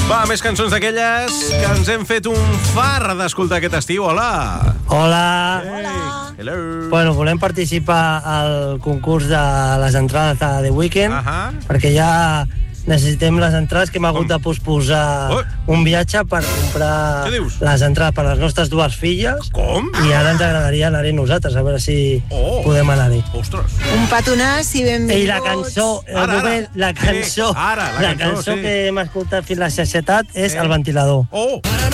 Va, més cançons d'aquelles que ens hem fet un far d'escoltar aquest estiu. Hola! Hola. Hello! Bueno, volem participar al concurs de les entrades de The Weeknd, perquè ja necessitem les entrades, que hem hagut de posposar un viatge per comprar les entrades per les nostres dues filles. Com? I ara ens agradaria anar-hi nosaltres, a veure si podem anar-hi. Ostres! Un petonàs i benvinguts. I la cançó, la cançó que hem escoltat fins la sacietat és El ventilador. Oh!